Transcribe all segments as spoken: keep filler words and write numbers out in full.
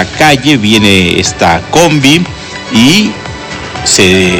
calle, viene esta combi y se,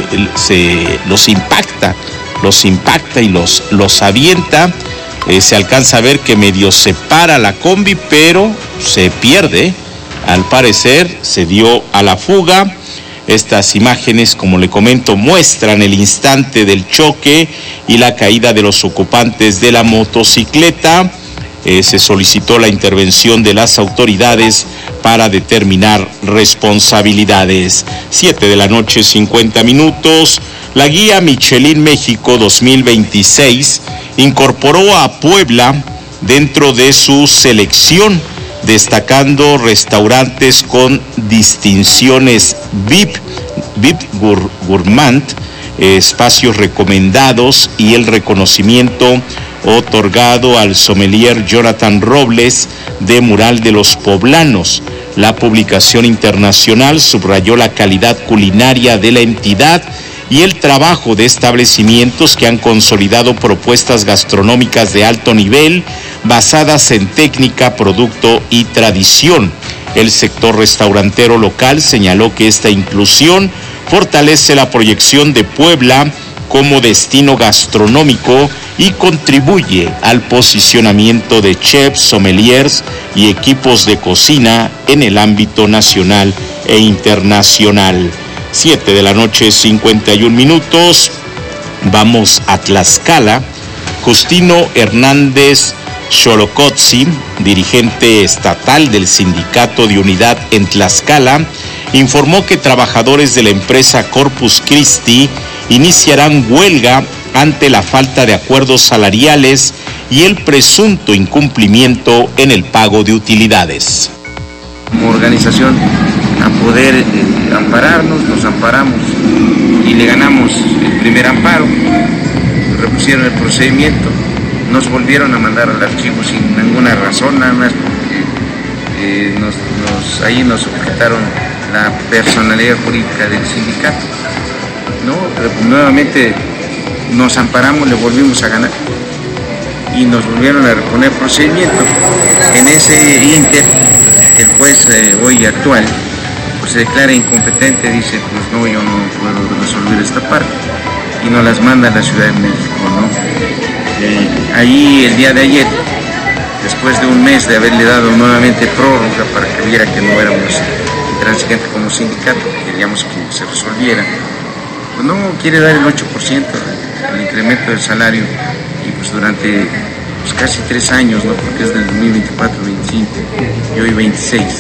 se los impacta, los impacta y los, los avienta. Eh, se alcanza a ver que medio se para la combi, pero se pierde. Al parecer se dio a la fuga. Estas imágenes, como le comento, muestran el instante del choque y la caída de los ocupantes de la motocicleta. Eh, se solicitó la intervención de las autoridades para determinar responsabilidades. Siete de la noche, cincuenta minutos. La guía Michelin México dos mil veintiséis incorporó a Puebla dentro de su selección, destacando restaurantes con distinciones V I P, V I P Gourmand, eh, espacios recomendados y el reconocimiento otorgado al sommelier Jonathan Robles de Mural de los Poblanos. La publicación internacional subrayó la calidad culinaria de la entidad y el trabajo de establecimientos que han consolidado propuestas gastronómicas de alto nivel basadas en técnica, producto y tradición. El sector restaurantero local señaló que esta inclusión fortalece la proyección de Puebla como destino gastronómico y contribuye al posicionamiento de chefs, sommeliers y equipos de cocina en el ámbito nacional e internacional. Siete de la noche, cincuenta y un minutos. Vamos a Tlaxcala. Justino Hernández Xolocotzi, dirigente estatal del Sindicato de Unidad en Tlaxcala, informó que trabajadores de la empresa Corpus Christi iniciarán huelga ante la falta de acuerdos salariales y el presunto incumplimiento en el pago de utilidades. Como organización, a poder eh, ampararnos, nos amparamos y le ganamos el primer amparo, repusieron el procedimiento, nos volvieron a mandar al archivo sin ninguna razón, nada más porque eh, nos, nos, ahí nos objetaron la personalidad jurídica del sindicato. ¿No? Pero nuevamente nos amparamos, le volvimos a ganar y nos volvieron a reponer procedimiento. En ese ínter, el juez eh, hoy actual pues se declara incompetente, dice pues no, yo no puedo resolver esta parte y nos las manda a la Ciudad de México, ¿no? Eh, ahí el día de ayer, después de un mes de haberle dado nuevamente prórroga para que viera que no éramos intransigentes como sindicato, que queríamos que se resolviera, pues no quiere dar el ocho por ciento el incremento del salario y pues durante pues casi tres años, ¿no? Porque es del dos mil veinticuatro, veinticinco y hoy veintiséis.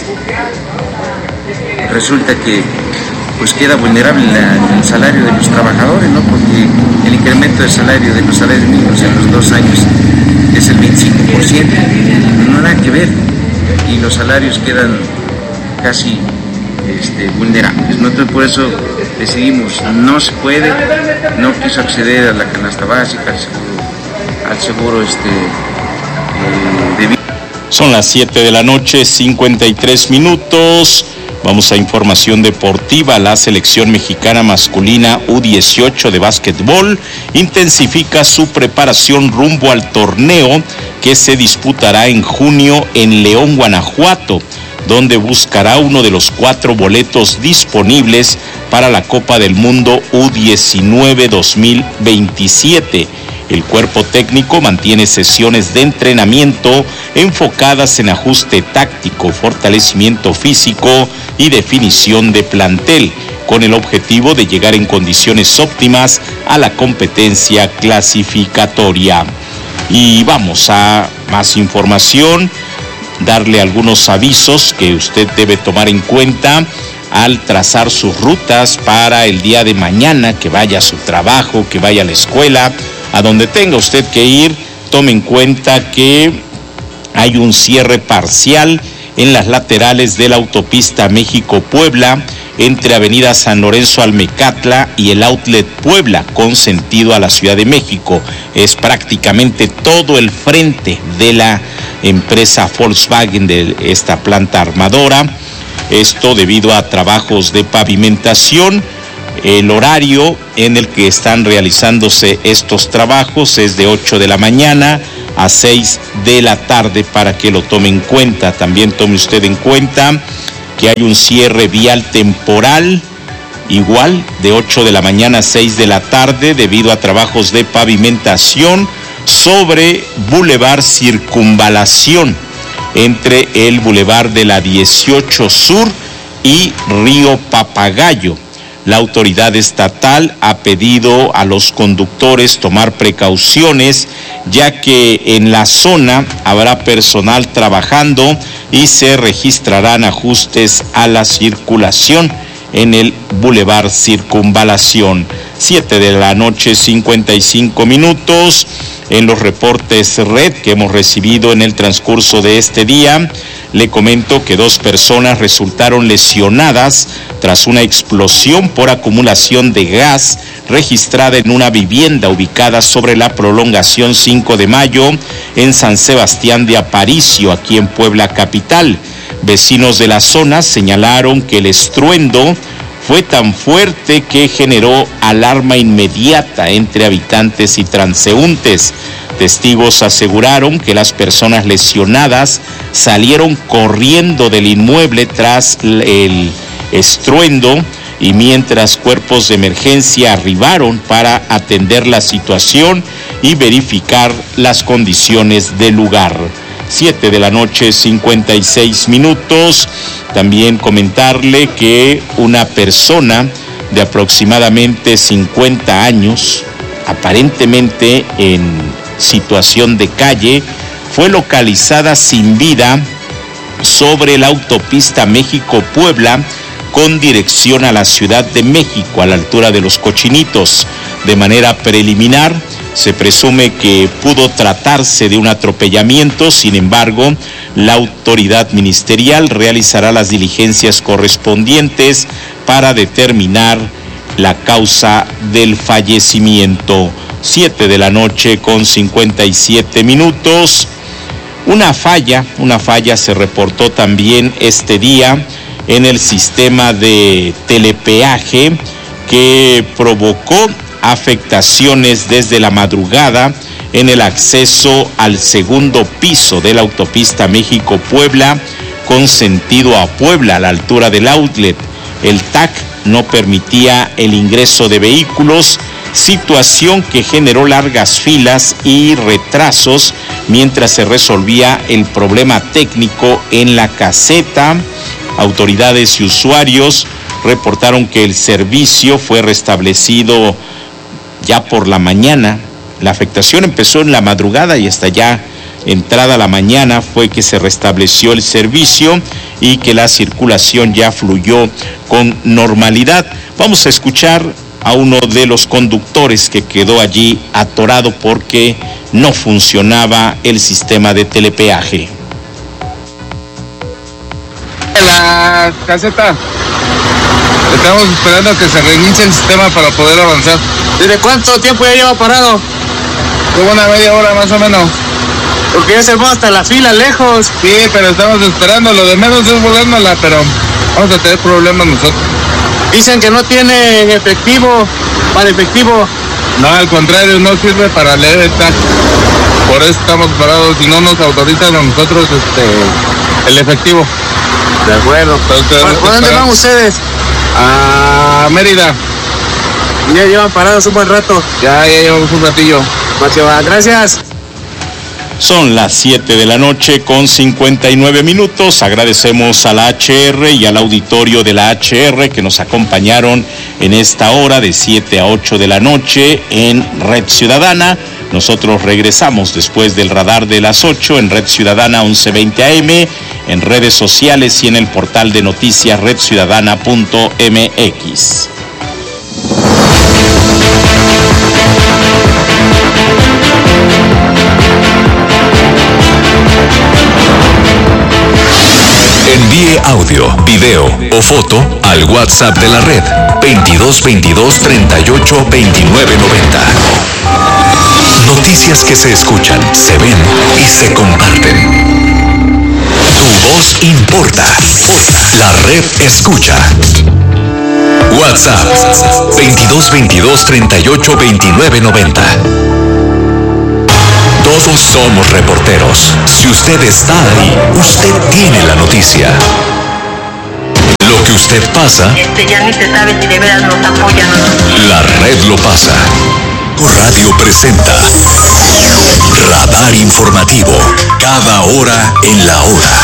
Resulta que pues queda vulnerable la, el salario de los trabajadores, ¿no? Porque el incremento del salario de los salarios mínimos en los dos años es el veinticinco por ciento, no nada que ver, y los salarios quedan casi este, vulnerables, ¿no? Entonces por eso decidimos, no se puede, no quiso acceder a la canasta básica, al seguro, al seguro este, eh, de vida. Son las siete de la noche, cincuenta y tres minutos. Vamos a información deportiva. La selección mexicana masculina U dieciocho de básquetbol intensifica su preparación rumbo al torneo que se disputará en junio en León, Guanajuato, donde buscará uno de los cuatro boletos disponibles para la Copa del Mundo U diecinueve dos mil veintisiete. El cuerpo técnico mantiene sesiones de entrenamiento enfocadas en ajuste táctico, fortalecimiento físico y definición de plantel, con el objetivo de llegar en condiciones óptimas a la competencia clasificatoria. Y vamos a más información, darle algunos avisos que usted debe tomar en cuenta al trazar sus rutas para el día de mañana, que vaya a su trabajo, que vaya a la escuela, a donde tenga usted que ir. Tome en cuenta que hay un cierre parcial en las laterales de la autopista México-Puebla, entre Avenida San Lorenzo Almecatla y el Outlet Puebla, con sentido a la Ciudad de México. Es prácticamente todo el frente de la empresa Volkswagen, de esta planta armadora. Esto debido a trabajos de pavimentación. El horario en el que están realizándose estos trabajos es de ocho de la mañana a seis de la tarde, para que lo tome en cuenta. También tome usted en cuenta que hay un cierre vial temporal, igual de ocho de la mañana a seis de la tarde, debido a trabajos de pavimentación sobre Boulevard Circunvalación, entre el Boulevard de la dieciocho Sur y Río Papagayo. La autoridad estatal ha pedido a los conductores tomar precauciones, ya que en la zona habrá personal trabajando y se registrarán ajustes a la circulación en el Boulevard Circunvalación. Siete de la noche, cincuenta y cinco minutos. En los reportes red que hemos recibido en el transcurso de este día, le comento que dos personas resultaron lesionadas tras una explosión por acumulación de gas registrada en una vivienda ubicada sobre la prolongación cinco de mayo en San Sebastián de Aparicio, aquí en Puebla capital. Vecinos de la zona señalaron que el estruendo fue tan fuerte que generó alarma inmediata entre habitantes y transeúntes. Testigos aseguraron que las personas lesionadas salieron corriendo del inmueble tras el estruendo y mientras cuerpos de emergencia arribaron para atender la situación y verificar las condiciones del lugar. Siete de la noche, cincuenta y seis minutos. También comentarle que una persona de aproximadamente cincuenta años, aparentemente en situación de calle, fue localizada sin vida sobre la autopista México-Puebla con dirección a la Ciudad de México, a la altura de Los Cochinitos. De manera preliminar, se presume que pudo tratarse de un atropellamiento. Sin embargo, la autoridad ministerial realizará las diligencias correspondientes para determinar la causa del fallecimiento. Siete de la noche con cincuenta y siete minutos. Una falla, una falla se reportó también este día en el sistema de telepeaje que provocó afectaciones desde la madrugada en el acceso al segundo piso de la autopista México-Puebla con sentido a Puebla, a la altura del outlet. El T A C no permitía el ingreso de vehículos, situación que generó largas filas y retrasos mientras se resolvía el problema técnico en la caseta. Autoridades y usuarios reportaron que el servicio fue restablecido ya por la mañana. La afectación empezó en la madrugada y hasta ya entrada la mañana fue que se restableció el servicio y que la circulación ya fluyó con normalidad. Vamos a escuchar a uno de los conductores que quedó allí atorado porque no funcionaba el sistema de telepeaje. La caseta, estamos esperando a que se reinicie el sistema para poder avanzar. ¿Desde cuánto tiempo ya lleva parado? Como una media hora más o menos. Porque ya se fue hasta la fila lejos. Sí, pero estamos esperando, lo de menos es volándola, pero vamos a tener problemas nosotros. Dicen que no tiene efectivo, para efectivo. No, al contrario, no sirve para leer el T A C. Por eso estamos parados, si no nos autorizan a nosotros este, el efectivo. De acuerdo. Entonces, ¿Por, ¿por dónde van ustedes? A Mérida. Ya llevan parados un buen rato. Ya, ya llevamos un ratillo. Gracias. Son las siete de la noche con cincuenta y nueve minutos. Agradecemos a la H R y al auditorio de la H R que nos acompañaron en esta hora de siete a ocho de la noche en Red Ciudadana. Nosotros regresamos después del radar de las ocho en Red Ciudadana once veinte A M, en redes sociales y en el portal de noticias red ciudadana punto m x. Envíe audio, video o foto al WhatsApp de la red veintidós veintidós treinta y ocho veintinueve noventa. Noticias que se escuchan, se ven y se comparten. Tu voz importa. La red escucha. WhatsApp veintidós veintidós treinta y ocho veintinueve noventa. Todos somos reporteros. Si usted está ahí, usted tiene la noticia. que usted pasa, Este, ya ni se sabe si de veras nos apoyan o no. la red lo pasa. Radio presenta Radar Informativo, cada hora en la hora.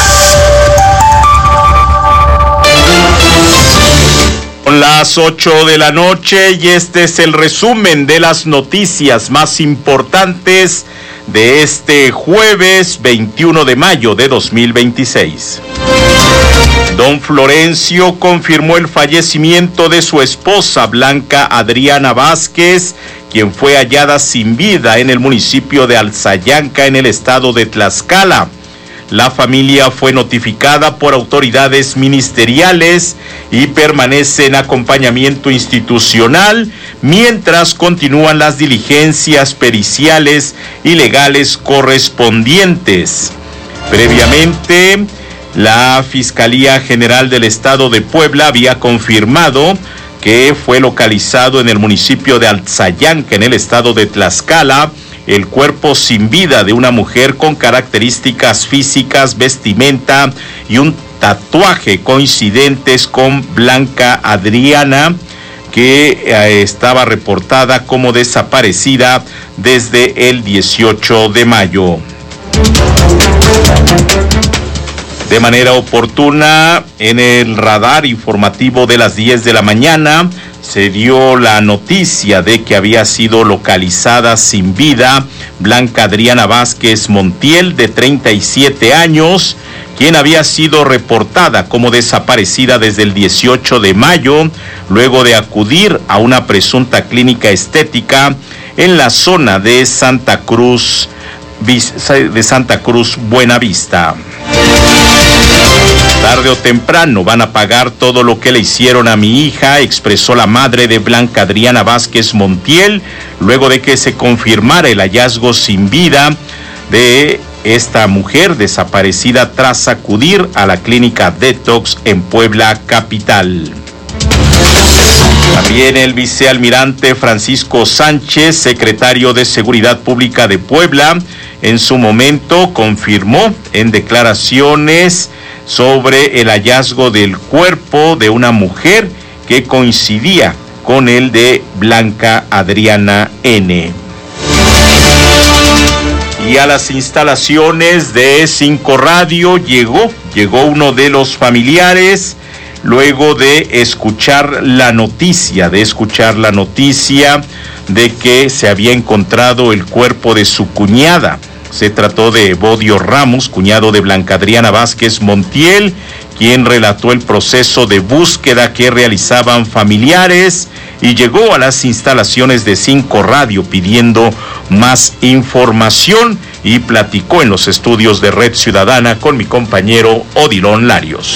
Son las ocho de la noche y este es el resumen de las noticias más importantes de este jueves veintiuno de mayo de dos mil veintiséis. Don Florencio confirmó el fallecimiento de su esposa Blanca Adriana Vázquez, quien fue hallada sin vida en el municipio de Alzayanca, en el estado de Tlaxcala. La familia fue notificada por autoridades ministeriales y permanece en acompañamiento institucional mientras continúan las diligencias periciales y legales correspondientes. Previamente, la Fiscalía General del Estado de Puebla había confirmado que fue localizado en el municipio de Alzayanca, en el estado de Tlaxcala, el cuerpo sin vida de una mujer con características físicas, vestimenta y un tatuaje coincidentes con Blanca Adriana, que eh, estaba reportada como desaparecida desde el dieciocho de mayo. De manera oportuna, en el radar informativo de las diez de la mañana, se dio la noticia de que había sido localizada sin vida Blanca Adriana Vázquez Montiel, de treinta y siete años, quien había sido reportada como desaparecida desde el dieciocho de mayo, luego de acudir a una presunta clínica estética en la zona de Santa Cruz, de Santa Cruz Buenavista. Tarde o temprano van a pagar todo lo que le hicieron a mi hija, expresó la madre de Blanca Adriana Vázquez Montiel, luego de que se confirmara el hallazgo sin vida de esta mujer desaparecida tras acudir a la clínica Detox en Puebla capital. También el vicealmirante Francisco Sánchez, secretario de Seguridad Pública de Puebla, en su momento confirmó en declaraciones sobre el hallazgo del cuerpo de una mujer que coincidía con el de Blanca Adriana N. Y a las instalaciones de Cinco Radio llegó, llegó uno de los familiares, luego de escuchar la noticia, de escuchar la noticia de que se había encontrado el cuerpo de su cuñada. Se trató de Evodio Ramos, cuñado de Blanca Adriana Vázquez Montiel, quien relató el proceso de búsqueda que realizaban familiares y llegó a las instalaciones de Cinco Radio pidiendo más información y platicó en los estudios de Red Ciudadana con mi compañero Odilon Larios.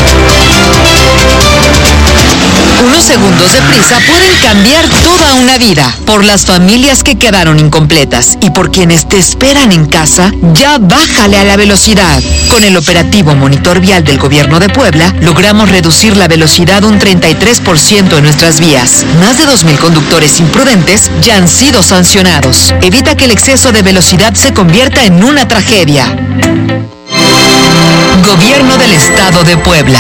Unos segundos de prisa pueden cambiar toda una vida. Por las familias que quedaron incompletas y por quienes te esperan en casa, ya bájale a la velocidad. Con el operativo Monitor Vial del Gobierno de Puebla, logramos reducir la velocidad un treinta y tres por ciento en nuestras vías. Más de dos mil conductores imprudentes ya han sido sancionados. Evita que el exceso de velocidad se convierta en una tragedia. Gobierno del Estado de Puebla.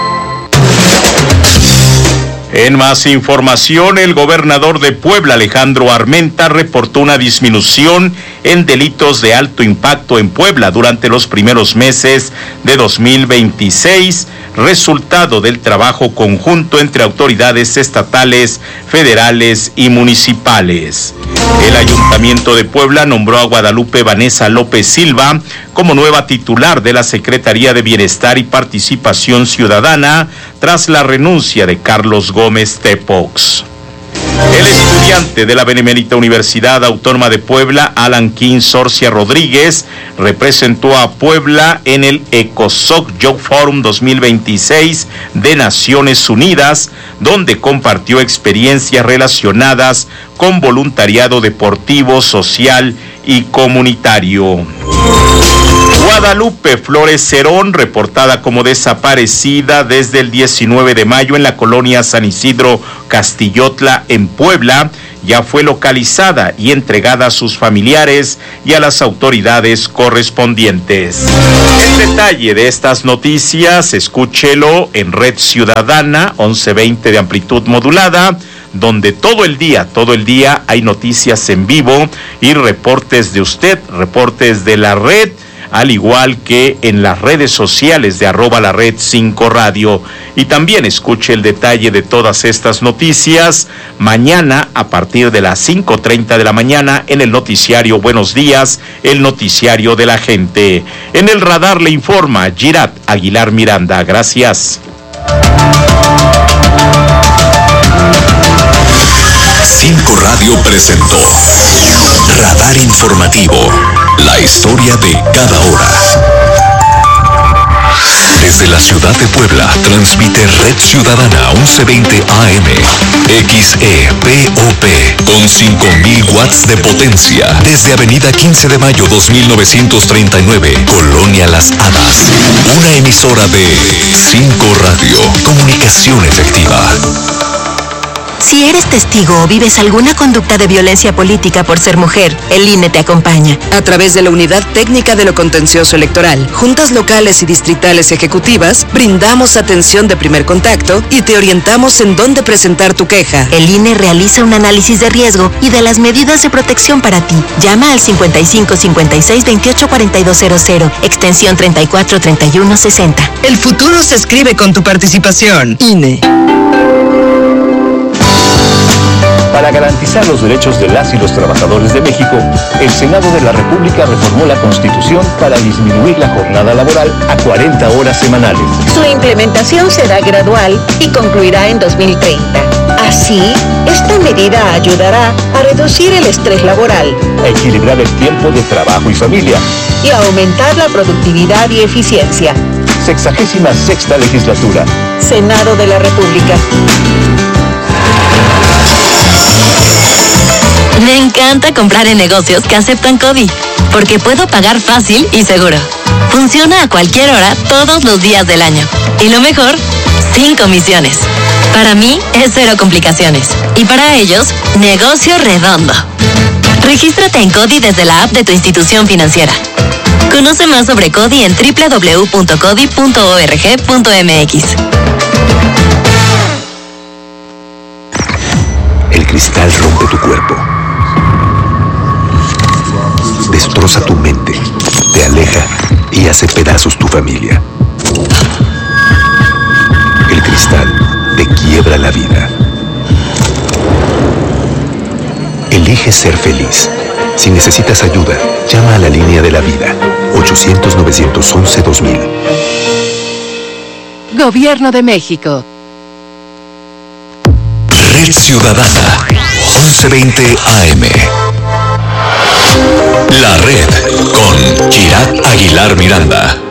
En más información, el gobernador de Puebla, Alejandro Armenta, reportó una disminución en delitos de alto impacto en Puebla durante los primeros meses de dos mil veintiséis, resultado del trabajo conjunto entre autoridades estatales, federales y municipales. El Ayuntamiento de Puebla nombró a Guadalupe Vanessa López Silva como nueva titular de la Secretaría de Bienestar y Participación Ciudadana tras la renuncia de Carlos Gómez Tepox. El estudiante de la Benemérita Universidad Autónoma de Puebla, Alan King Sorcia Rodríguez, representó a Puebla en el ECOSOC Job Forum dos mil veintiséis de Naciones Unidas, donde compartió experiencias relacionadas con voluntariado deportivo, social y comunitario. Guadalupe Flores Cerón, reportada como desaparecida desde el diecinueve de mayo en la colonia San Isidro Castillotla, en Puebla, ya fue localizada y entregada a sus familiares y a las autoridades correspondientes. El detalle de estas noticias, escúchelo en Red Ciudadana, once veinte de amplitud modulada, donde todo el día, todo el día hay noticias en vivo y reportes de usted, reportes de la red, al igual que en las redes sociales de arroba la red cinco radio. Y también escuche el detalle de todas estas noticias mañana a partir de las cinco treinta de la mañana en el noticiario Buenos Días, el noticiario de la gente. En el radar le informa Girat Aguilar Miranda. Gracias. cinco Radio presentó Radar Informativo, la historia de cada hora. Desde la ciudad de Puebla, transmite Red Ciudadana once veinte A M, X E P O P, con cinco mil watts de potencia, desde Avenida quince de mayo dos mil novecientos treinta y nueve, Colonia Las Hadas. Una emisora de cinco Radio, comunicación efectiva. Si eres testigo o vives alguna conducta de violencia política por ser mujer, el I N E te acompaña. A través de la Unidad Técnica de lo Contencioso Electoral, juntas locales y distritales ejecutivas, brindamos atención de primer contacto y te orientamos en dónde presentar tu queja. El I N E realiza un análisis de riesgo y de las medidas de protección para ti. Llama al cincuenta y cinco cincuenta y seis veintiocho cuarenta y dos cero cero, extensión treinta y cuatro treinta y uno sesenta. El futuro se escribe con tu participación. I N E. Para garantizar los derechos de las y los trabajadores de México, el Senado de la República reformó la Constitución para disminuir la jornada laboral a cuarenta horas semanales. Su implementación será gradual y concluirá en dos mil treinta. Así, esta medida ayudará a reducir el estrés laboral, a equilibrar el tiempo de trabajo y familia y a aumentar la productividad y eficiencia. Sexagésima sexta legislatura. Senado de la República. Me encanta comprar en negocios que aceptan CODI, porque puedo pagar fácil y seguro. Funciona a cualquier hora, todos los días del año. Y lo mejor, sin comisiones. Para mí, es cero complicaciones. Y para ellos, negocio redondo. Regístrate en CODI desde la app de tu institución financiera. Conoce más sobre CODI en doble u doble u doble u punto codi punto org punto m x. El cristal rompe tu cuerpo, destroza tu mente, te aleja y hace pedazos tu familia. El cristal te quiebra la vida. Elige ser feliz. Si necesitas ayuda, llama a la línea de la vida, ochocientos novecientos once dos mil. Gobierno de México. Red Ciudadana, once veinte A M. La Red con Girat Aguilar Miranda.